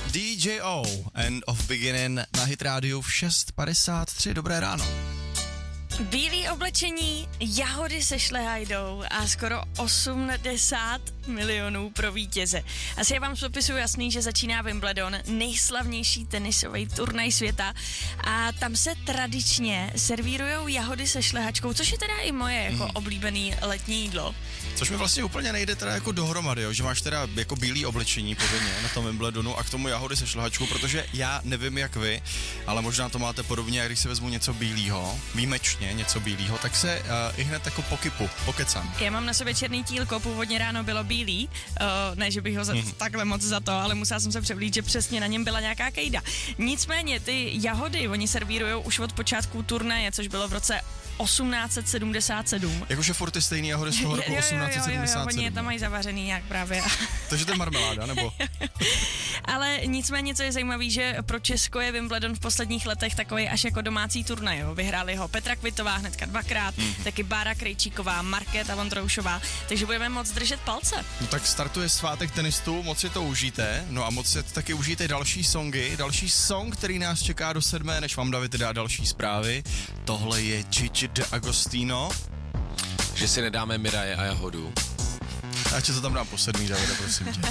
DJO, End of Beginning na Hit Radio v 6:53. Dobré ráno. Bílý oblečení, jahody se šlehajdou a skoro 80 milionů pro vítěze. Asi je vám z popisu jasný, že začíná Wimbledon, nejslavnější tenisový turnaj světa, a tam se tradičně servírujou jahody se šlehačkou, což je teda i moje jako oblíbený letní jídlo. Což mi vlastně úplně nejde teda jako dohromady, jo? Že máš teda jako bílý oblečení povinně na tom Wimbledonu a k tomu jahody se šlehačkou, protože já nevím jak vy, ale možná to máte podobně, jak když si vezmu něco bílýho, výjimečně něco bílýho, tak se i hned jako pokecám. Já mám na sobě černý tílko, původně ráno bylo bílý, ne, že bych ho takhle moc za to, ale musela jsem se převlít, že přesně na něm byla nějaká kejda. Nicméně ty jahody, oni servírujou už od počátku turnaje, což bylo v roce 1877. Jakože furt ty stejný jahody z toho roku 1877. Jo, oni je tam mají zavařený nějak právě. Takže to je marmeláda, nebo? Ale nicméně, co je zajímavé, že pro Česko je Wimbledon v posledních letech takový až jako domácí turnaj. Jo. Vyhráli ho Petra Kvitová hnedka dvakrát, taky Bára Krejčíková, Markéta Vondroušová, takže budeme moc držet palce. No tak startuje svátek tenistů, moc si to užijte, no a moc si taky užijte další songy, další song, který nás čeká do 7, než vám David dá další zprávy. Tohle je Gigi D'Agostino. Že si nedáme Miraje a jahodu. A co tam dám po 7, Davide, prosím tě.